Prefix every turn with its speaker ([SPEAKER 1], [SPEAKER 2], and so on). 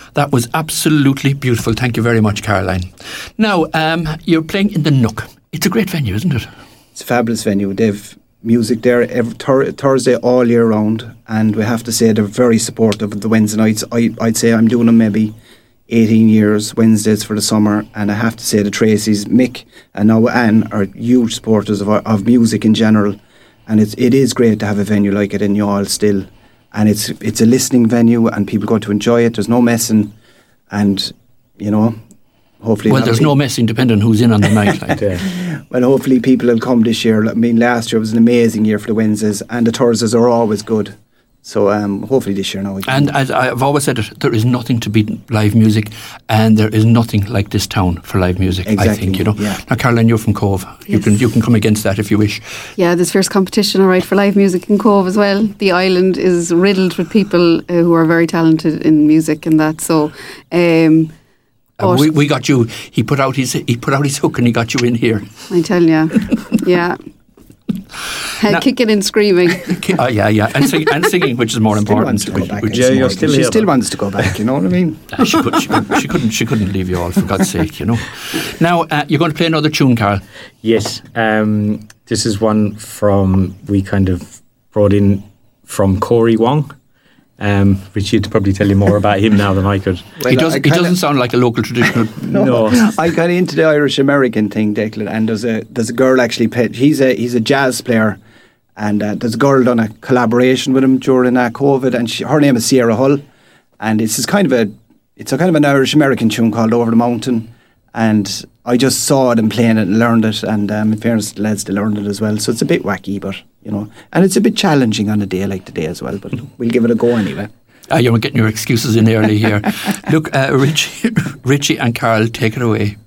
[SPEAKER 1] That was absolutely beautiful. Thank you very much, Caroline. Now, you're playing in the Nook. It's a great venue, isn't it?
[SPEAKER 2] It's a fabulous venue. They've music there every Thursday all year round, and we have to say they're very supportive of the Wednesday nights. I'd say I'm doing them maybe 18 years, Wednesdays for the summer, and I have to say the Tracy's, Mick and now Anne are huge supporters of music in general, and it is great to have a venue like it in Youghal still, and it's a listening venue and people go to enjoy it. There's no messing, and you know, hopefully...
[SPEAKER 1] Well, there's no messing depending on who's in on the night. Like.
[SPEAKER 2] Well, hopefully people will come this year. I mean, last year was an amazing year for the Wednesdays, and the Thursdays are always good. So hopefully this year now.
[SPEAKER 1] And as I've always said it, there is nothing to beat live music, and there is nothing like this town for live music.
[SPEAKER 2] Exactly,
[SPEAKER 1] I think, you know.
[SPEAKER 2] Yeah.
[SPEAKER 1] Now, Caroline, you're from Cove.
[SPEAKER 3] Yes.
[SPEAKER 1] You can come against that if you wish.
[SPEAKER 3] Yeah, there's fierce competition, all right, for live music in Cove as well. The island is riddled with people who are very talented in music and that. So.
[SPEAKER 1] We got you. He put out his hook and he got you in here.
[SPEAKER 3] I tell you, yeah. Now, kicking and screaming.
[SPEAKER 1] Yeah, and singing, which is more important.
[SPEAKER 2] She still wants to go back. You know what I mean?
[SPEAKER 1] She couldn't leave you all, for God's sake. You know. Now you're going to play another tune, Carl.
[SPEAKER 4] Yes, this is one we kind of brought in from Corey Wong. Richie would probably tell you more about him now than I could.
[SPEAKER 1] Well, he doesn't sound like a local traditional.
[SPEAKER 2] No. I got into the Irish American thing, Declan, and there's a girl actually. He's a jazz player, and there's a girl done a collaboration with him during COVID, and her name is Sierra Hull, and it's kind of an Irish American tune called Over the Mountain, and I just saw them playing it and learned it, and in fairness, the lads, they learned it as well. So it's a bit wacky, but. You know, and it's a bit challenging on a day like today as well, but we'll give it a go anyway.
[SPEAKER 1] You're getting your excuses in early here. Look, Richie and Carl, take it away.